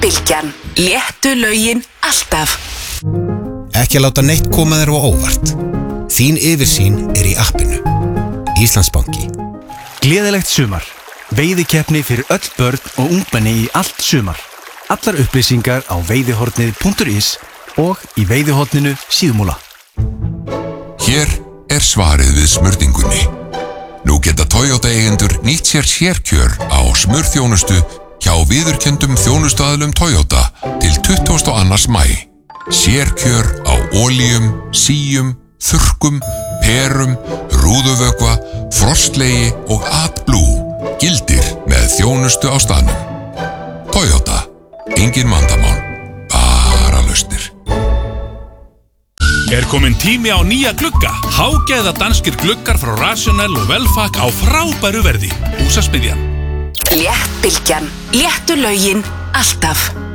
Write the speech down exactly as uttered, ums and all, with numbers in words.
Léttbylgjan. Léttu lögin alltaf. Ekki að láta neitt koma þér á óvart. Þín yfirsýn er í appinu. Íslandsbanki. Gleðilegt sumar. Veiðikeppni fyrir öll börn og ungmenni í allt sumar. Allar upplýsingar á veiðihornið punktur is og í veiðihorninu síðmúla. Hér er svarið við smurningunni. Nú geta Toyota eigendur nýtt sér sérkjör á smurþjónustu hjá viðurkenndum þjónustuaðilum Toyota til tuttugasta og annan maí. Sérkjör á olíum, síum, þurrkum, perum, rúðuvökva, frostlegi og AdBlue gildir með þjónustu á staðnum. Toyota, engin vandamál, bara lausnir. Er komin tími á nýja glugga. Hágæða danskir gluggar frá Rational og Velfak á frábæru verði. Húsasmiðjan. Léttbylgjan. Léttu lögin alltaf.